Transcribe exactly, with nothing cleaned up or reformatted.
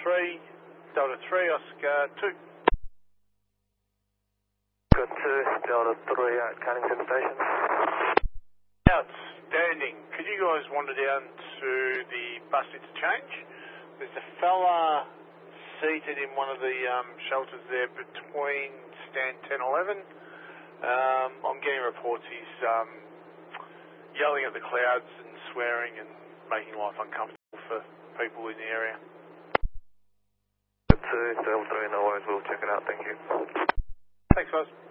three, Delta three, Oscar two. Good two, Delta three at Cannington Station. Outstanding. Could you guys wander down to the bus interchange? There's a fella seated in one of the um, shelters there between stand ten eleven. Um, I'm getting reports he's um, yelling at the clouds and swearing and making life uncomfortable for people in the area. Good two, Delta three, no worries, we'll check it out, thank you. Thanks guys.